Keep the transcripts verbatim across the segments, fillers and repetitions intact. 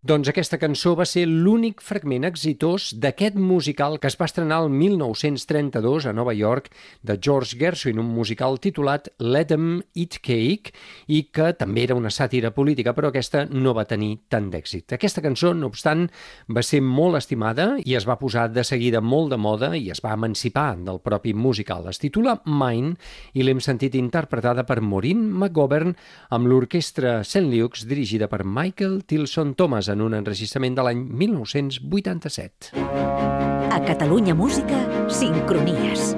Doncs aquesta cançó va ser l'únic fragment exitós d'aquest musical que es va estrenar el mil nou-cents trenta-dos a Nova York de George Gershwin, un musical titulat Let 'em Eat Cake i que també era una sàtira política, però aquesta no va tenir tant d'èxit. Aquesta cançó, no obstant, va ser molt estimada i es va posar de seguida molt de moda i es va emancipar del propi musical. Es titula Mine i l'hem sentit interpretada per Maureen McGovern amb l'orquestra Saint Luke's dirigida per Michael Tilson Thomas en un enregistrament de l'any mil nou-cents vuitanta-set. A Catalunya Música, Sincronies.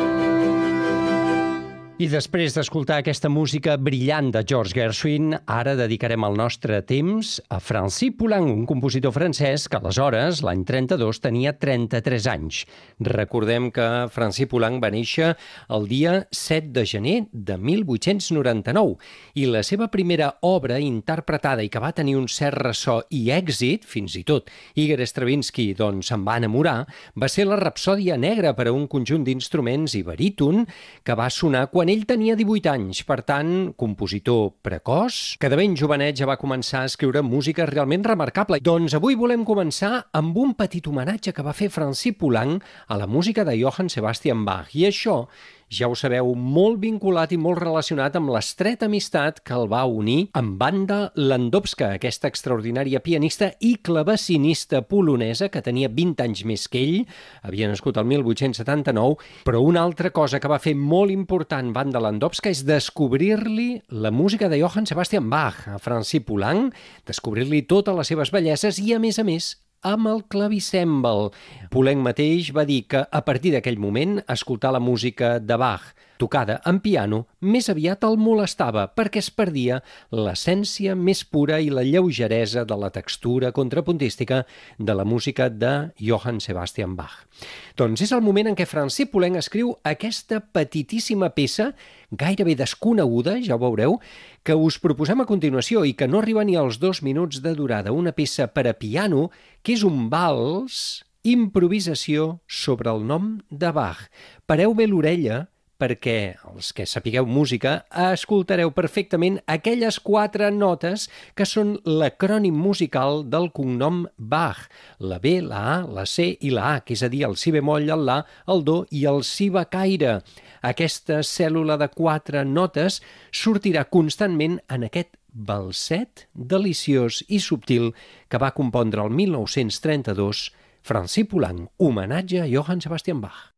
I després d'escoltar aquesta música brillant de George Gershwin, ara dedicarem el nostre temps a Francis Poulenc, un compositor francès que aleshores, l'any trenta-dos, tenia trenta-tres anys. Recordem que Francis Poulenc va néixer el dia set de gener de mil vuit-cents noranta-nou i la seva primera obra interpretada i que va tenir un cert ressò i èxit, fins i tot Igor Stravinsky doncs, se'n va enamorar, va ser la Rapsòdia Negra per a un conjunt d'instruments i baríton que va sonar quan ell tenia divuit anys, per tant, compositor precoç, que de ben jovenet ja va començar a escriure música realment remarcable. Doncs avui volem començar amb un petit homenatge que va fer Francis Poulenc a la música de Johann Sebastian Bach. I això, ja ho sabeu, molt vinculat i molt relacionat amb l'estreta amistat que el va unir amb Wanda Landowska, aquesta extraordinària pianista i clavecinista polonesa que tenia vint anys més que ell, havia nascut el mil vuit-cents setanta-nou, però una altra cosa que va fer molt important Wanda Landowska és descobrir-li la música de Johann Sebastian Bach a Francis Poulenc, descobrir-li totes les seves belleses i, a més a més, amb el clavicèmbal. Poulenc mateix va dir que a partir d'aquell moment escoltar la música de Bach tocada en piano més aviat el molestava perquè es perdia l'essència més pura i la lleugeresa de la textura contrapuntística de la música de Johann Sebastian Bach. Doncs és el moment en què Francis Poulenc escriu aquesta petitíssima peça, gairebé desconeguda, ja ho veureu, que us proposem a continuació i que no arriba ni als dos minuts de durada, una peça per a piano que és un vals, improvisació sobre el nom de Bach. Pareu bé l'orella, perquè els que sapigueu música escoltareu perfectament aquelles quatre notes que són l'acrònim musical del cognom Bach, la B, la A, la C i la A, que és a dir, el si bemoll, el la, el do i el si becaire. Aquesta cèl·lula de quatre notes sortirà constantment en aquest balset deliciós i subtil que va compondre el mil nou-cents trenta-dos Francis Poulenc, homenatge a Johann Sebastian Bach.